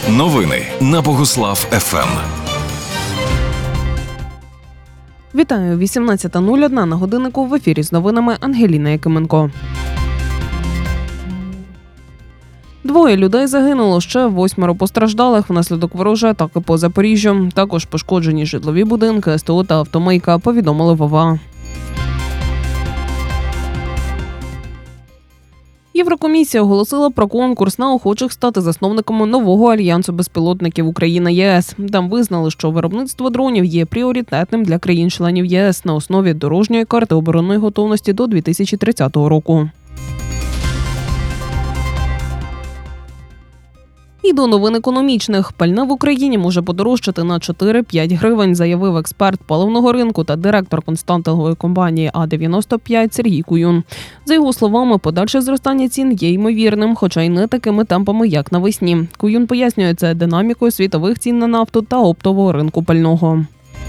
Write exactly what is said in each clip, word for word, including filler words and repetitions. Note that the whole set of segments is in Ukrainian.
Новини на Богуслав еф ем. Вітаю, вісімнадцята нуль одна на годиннику, в ефірі з новинами Ангеліна Якименко. Двоє людей загинуло, ще восьмеро постраждалих внаслідок ворожої атаки по Запоріжжю. Також пошкоджені житлові будинки, ес те о та автомийка, повідомили в о ва. Єврокомісія оголосила про конкурс на охочих стати засновниками нового альянсу безпілотників Україна-є ес. Там визнали, що виробництво дронів є пріоритетним для країн-членів є ес на основі дорожньої карти оборонної готовності до дві тисячі тридцятого року. І до новин економічних. Пальне в Україні може подорожчати на чотири-п'ять гривень, заявив експерт паливного ринку та директор консалтингової компанії а дев'яносто п'ять Сергій Куюн. За його словами, подальше зростання цін є ймовірним, хоча й не такими темпами, як навесні. Куюн пояснює це динамікою світових цін на нафту та оптового ринку пального.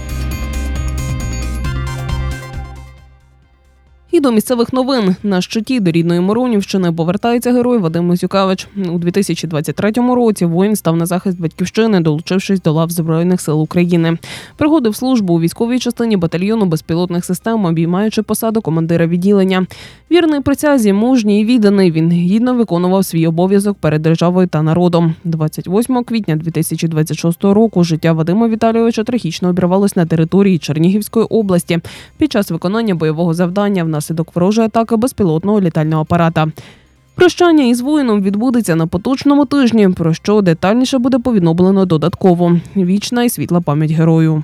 І до місцевих новин. На щиті до рідної Миронівщини повертається герой Вадим Мосюкевич. У дві тисячі двадцять третьому році воїн став на захист батьківщини, долучившись до лав Збройних сил України. Приходив службу у військовій частині батальйону безпілотних систем, обіймаючи посаду командира відділення. Вірний присязі, мужній і відданий, він гідно виконував свій обов'язок перед державою та народом. двадцять восьмого квітня дві тисячі двадцять шостого року життя Вадима Віталійовича трагічно обірвалось на території Чернігівської області під час виконання бойового завдання внаслідок ворожої атаки безпілотного літального апарата. Прощання із воїном відбудеться на поточному тижні, про що детальніше буде повідомлено додатково. Вічна і світла пам'ять герою.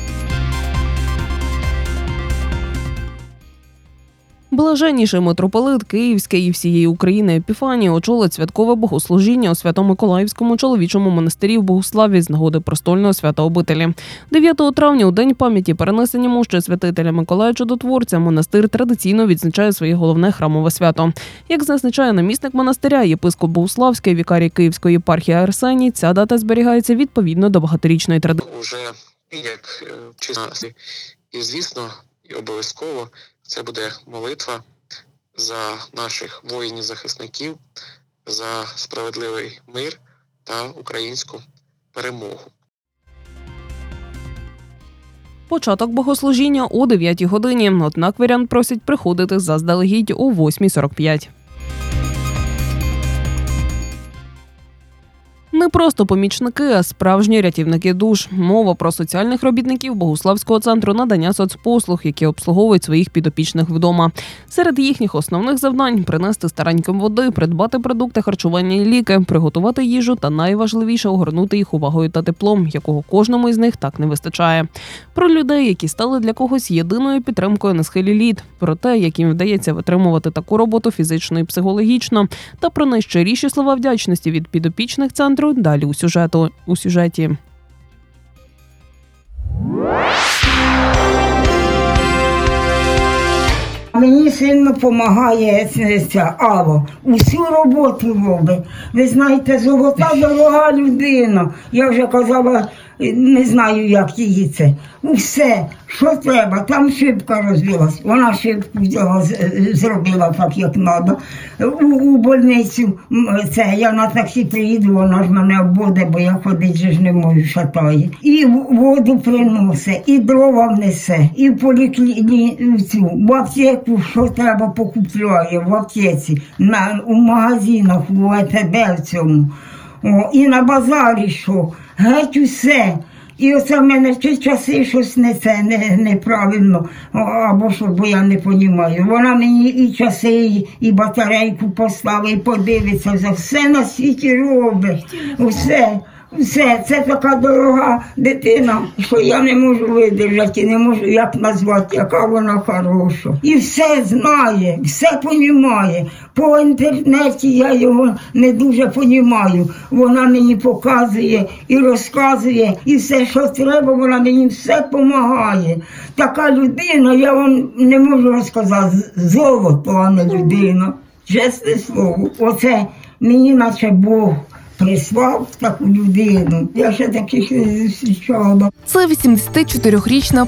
Блаженніший митрополит Київський і всієї України Епіфаній очолить святкове богослужіння у Свято-Миколаївському чоловічому монастирі в Богуславі з нагоди престольного свята обителі. дев'ятого травня, у День пам'яті перенесення мощі святителя Миколая Чудотворця, монастир традиційно відзначає своє головне храмове свято. Як зазначає намісник монастиря, єпископ Богуславський, вікарій Київської єпархії Арсеній, ця дата зберігається відповідно до багаторічної традиції. Уже як чесно, і звісно, і обов'язково це буде молитва за наших воїнів-захисників, за справедливий мир та українську перемогу. Початок богослужіння о дев'ятій годині, однак вірян просять приходити заздалегідь о восьмій сорок п'ять. Не просто помічники, а справжні рятівники душ. Мова про соціальних робітників Богуславського центру надання соцпослуг, які обслуговують своїх підопічних вдома. Серед їхніх основних завдань – принести стареньким води, придбати продукти харчування і ліки, приготувати їжу та найважливіше – огорнути їх увагою та теплом, якого кожному із них так не вистачає. Про людей, які стали для когось єдиною підтримкою на схилі літ, про те, як їм вдається витримувати таку роботу фізично і психологічно, та про найщиріші слова вдячності від підопічних центру далі у сюжету у сюжеті. Мені сильно допомагає ця Ава. Усю роботу робить. Ви знаєте, золота дорога людина. Я вже казала, не знаю, як її це. Усе, що треба. Там шибка розбилась. Вона шибку зробила так, як треба. У, у больницю це, я на таксі приїду, вона ж мене обводе, бо я ходити же ж не можу, шатає. І воду приносить, і дрова внесе, і в поліклініку, в аптеку, що треба, покупляє, в аптеці, на, у магазинах, у е те бе в цьому. О, і на базарі що, геть усе. І оце в мене ті часи щось не це, не, неправильно, або що, бо я не розумію. Вона мені і часи, і, і батарейку поставить, і подивиться, за все на світі робить, усе. Все, це така дорога дитина, що я не можу видержати, не можу як назвати, яка вона хороша. І все знає, все розуміє. По інтернеті я його не дуже розумію. Вона мені показує і розказує, і все, що треба, вона мені все допомагає. Така людина, я вам не можу розказати, золото, а не людина. Чесне слово, оце мені наче Бог прислав таку людину. Я ще таких не зустрічала. Це вісімдесятичотирирічна